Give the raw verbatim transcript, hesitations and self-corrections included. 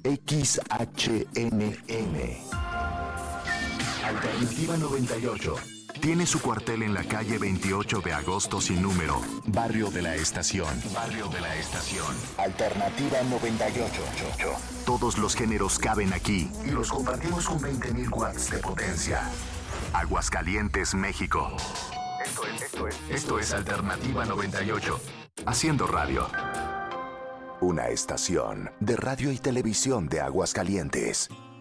X H N M. Alternativa noventa y ocho. Tiene su cuartel en la calle veintiocho de agosto sin número, Barrio de la Estación. Barrio de la Estación. Alternativa noventa y ocho. Todos los géneros caben aquí y los compartimos con veinte mil watts de potencia. Aguascalientes, México. Esto es, esto es, esto es Alternativa noventa y ocho. Haciendo radio. Una estación de radio y televisión de Aguascalientes.